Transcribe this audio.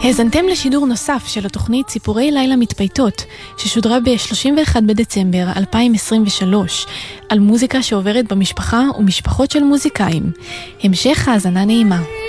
האזנתם לשידור נוסף של התוכנית ציפורי לילה מתפייטות, ששודרה ב-31 בדצמבר 2023, על מוזיקה שעוברת במשפחה ומשפחות של מוזיקאים. המשך האזנה נעימה.